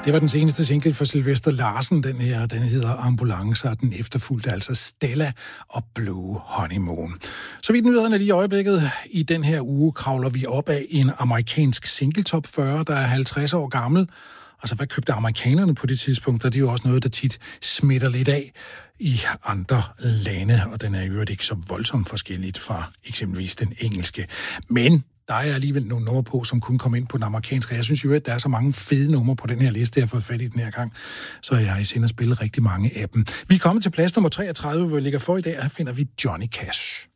Det var den seneste single for Sylvester Larsen, den hedder Ambulance, og den efterfulgte altså Stella og Blue Honeymoon. Så vidt nyhederne lige i øjeblikket. I den her uge kravler vi op af en amerikansk single top 40, der er 50 år gammel. Altså, hvad købte amerikanerne på det tidspunkt? Og det er jo også noget, der tit smitter lidt af i andre lande, og den er i øvrigt ikke så voldsomt forskelligt fra eksempelvis den engelske. Men der er alligevel nogle numre på, som kunne komme ind på den amerikanske. Jeg synes jo, at der er så mange fede numre på den her liste, jeg har fået fat i den her gang, så jeg har i sinde at spille rigtig mange af dem. Vi er kommet til plads nummer 33, hvor vi ligger for i dag, og her finder vi Johnny Cash.